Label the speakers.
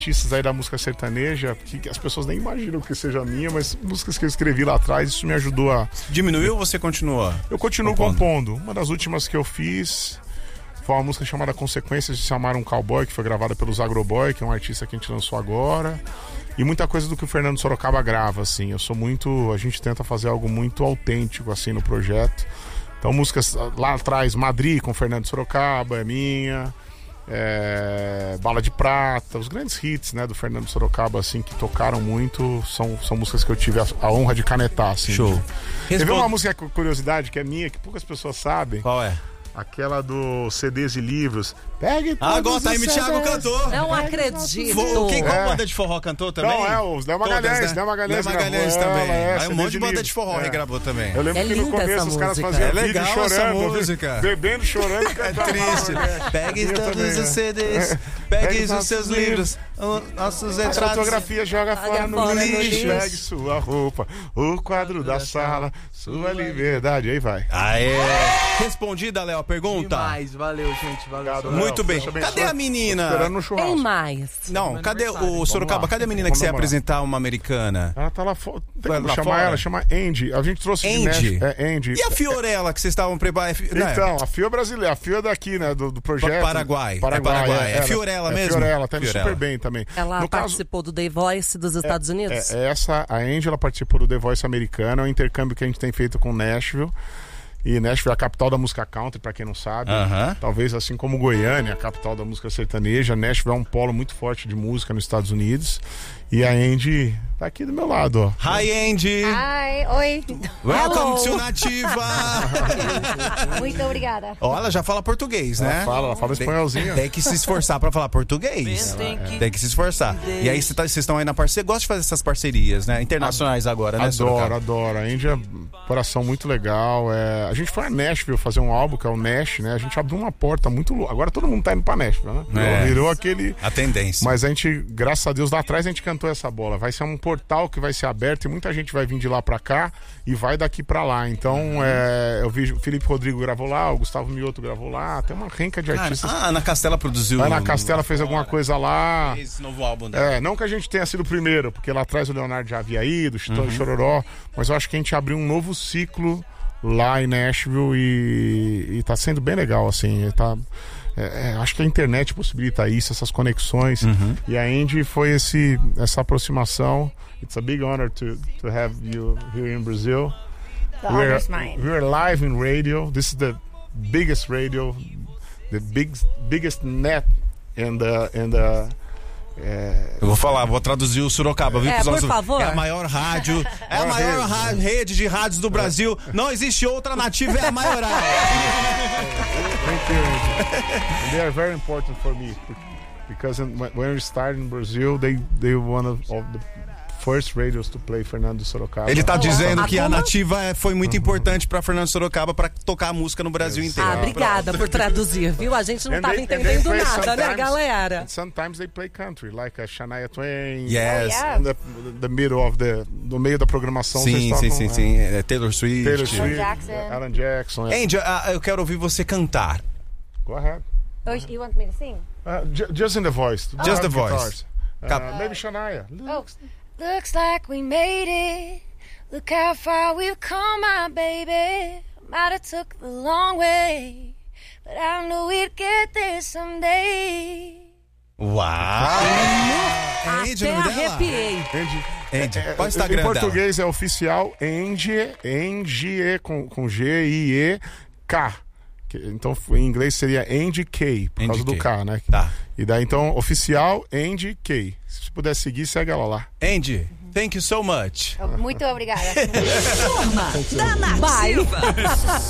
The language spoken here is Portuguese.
Speaker 1: artistas aí da música sertaneja, que as pessoas nem imaginam que seja minha, mas músicas que eu escrevi lá atrás, isso me ajudou a...
Speaker 2: Diminuiu ou você continua?
Speaker 1: Eu continuo compondo. Uma das últimas que eu fiz foi uma música chamada Consequências de Se Amar um Cowboy, que foi gravada pelos Agroboy, que é um artista que a gente lançou agora. E muita coisa do que o Fernando Sorocaba grava, assim. A gente tenta fazer algo muito autêntico, assim, no projeto. Então, músicas lá atrás, Madrid com o Fernando Sorocaba, é minha. Bala de Prata, os grandes hits, né, do Fernando Sorocaba, assim, que tocaram muito, são músicas que eu tive a honra de canetar, assim.
Speaker 2: Show.
Speaker 1: Teve uma música, curiosidade, que é minha, que poucas pessoas sabem.
Speaker 2: Qual é?
Speaker 1: Aquela do CDs e livros. Pegue todos
Speaker 2: agora tá aí, Thiago cantou.
Speaker 3: Não acredito.
Speaker 2: Qual banda de forró cantou também?
Speaker 1: Não, os Léo Magalhães. Léo Magalhães
Speaker 2: também. Aí um monte de
Speaker 1: de
Speaker 2: banda de forró regravou também.
Speaker 1: Eu lembro que no começo os caras faziam vídeo chorando.
Speaker 2: Essa música.
Speaker 1: Bebendo, chorando e cantando.
Speaker 2: É triste. Pegue todos os CDs, pegue os seus livros, nossos retratos.
Speaker 1: A fotografia joga fora no lixo. Pegue sua roupa, o quadro da sala, sua liberdade. Aí vai.
Speaker 2: Aê. Respondida, Léo, a pergunta?
Speaker 4: Demais, valeu, gente. Valeu.
Speaker 2: Muito bem. Cadê a menina?
Speaker 1: Esperando no churrasco.
Speaker 3: Tem mais.
Speaker 2: Não, cadê o Sorocaba? Cadê a menina que você ia apresentar, uma americana?
Speaker 1: Ela tá lá fora. Tem
Speaker 2: Lá
Speaker 1: que chamar
Speaker 2: fora?
Speaker 1: ela, chama Andy. A gente trouxe de
Speaker 2: Andy?
Speaker 1: Nashville. Andy.
Speaker 2: E a Fiorella que vocês estavam preparando?
Speaker 1: Então, a Fio é brasileira, a Fio é daqui, né, do projeto.
Speaker 2: Paraguai.
Speaker 1: É
Speaker 2: Fiorella mesmo?
Speaker 1: Fiorella, tá indo super bem também.
Speaker 3: Ela participou do The Voice dos Estados Unidos?
Speaker 1: A Andy, ela participou do The Voice americano, é um intercâmbio que a gente tem feito com Nashville. E Nashville é a capital da música country, pra quem não sabe. Talvez assim como Goiânia, a capital da música sertaneja, Nashville é um polo muito forte de música nos Estados Unidos. E a Andy tá aqui do meu lado, ó.
Speaker 2: Hi, Andy.
Speaker 5: Hi, oi.
Speaker 2: Welcome to Nativa.
Speaker 5: Muito obrigada.
Speaker 2: Ó, ela já fala português, né?
Speaker 1: Ela fala espanholzinho.
Speaker 2: Tem que se esforçar pra falar português. Tem que se esforçar. E aí vocês estão aí na parceria. Você gosta de fazer essas parcerias, né? Internacionais agora, né?
Speaker 1: Adoro. A Andy é um coração muito legal. A gente foi a Nashville fazer um álbum, que é o Nash, né? A gente abriu uma porta muito louca. Agora todo mundo tá indo pra Nashville, né? Virou aquele...
Speaker 2: A tendência.
Speaker 1: Mas a gente, graças a Deus, lá atrás a gente cantou essa bola. Vai ser um portal que vai ser aberto e muita gente vai vir de lá pra cá e vai daqui pra lá. Então, eu vi o Felipe Rodrigo gravou lá, o Gustavo Mioto gravou lá, tem uma renca de artistas.
Speaker 2: A Ana Castela produziu.
Speaker 1: A Ana Castela fez alguma coisa lá.
Speaker 2: Esse novo álbum dela.
Speaker 1: Não que a gente tenha sido o primeiro, porque lá atrás o Leonardo já havia ido, o Chororó, mas eu acho que a gente abriu um novo ciclo lá em Nashville e tá sendo bem legal, assim. Acho que a internet possibilita isso, essas conexões. E a Andy foi essa aproximação. It's a big honor to have you here in Brazil.
Speaker 5: The honor's mine.
Speaker 1: We are live in radio. This is the biggest radio, the biggest net in the
Speaker 2: Eu vou traduzir o Sorocaba, viu?
Speaker 3: Por favor.
Speaker 2: É a maior rádio, rede de rádios do Brasil. Não existe outra nativa, é a maior.
Speaker 1: Thank you. They are very important for me because when we started in Brazil, they one of the first radios to play Fernando Sorocaba.
Speaker 2: Ele tá dizendo que a nativa foi muito importante pra Fernando Sorocaba pra tocar a música no Brasil inteiro.
Speaker 3: Obrigada por traduzir, viu? A gente não tava entendendo nada, né, galera?
Speaker 1: Sometimes they play country, like a Shania Twain.
Speaker 2: Yes.
Speaker 1: The middle of no meio da programação.
Speaker 2: Sim. Taylor Swift.
Speaker 1: Alan Jackson.
Speaker 2: Andy, eu quero ouvir você cantar.
Speaker 1: Go ahead.
Speaker 5: You want me to sing?
Speaker 1: Just in the voice.
Speaker 2: Just the voice.
Speaker 1: Maybe Shania.
Speaker 5: Looks like we made it. Look how far we've come, my baby. Might have took the long way, but I knew we'd get there someday.
Speaker 2: Uau!
Speaker 3: Andy, arrepiei.
Speaker 2: Andy, qual o Instagram
Speaker 1: em português é oficial Andy com G-I-E-K. Então em inglês seria Andy K, por causa do K, né?
Speaker 2: Tá.
Speaker 1: E daí então oficial Andy K. Se puder seguir, segue ela lá.
Speaker 2: Andy, thank you so much.
Speaker 5: Muito obrigada.
Speaker 3: Turma da Nativa.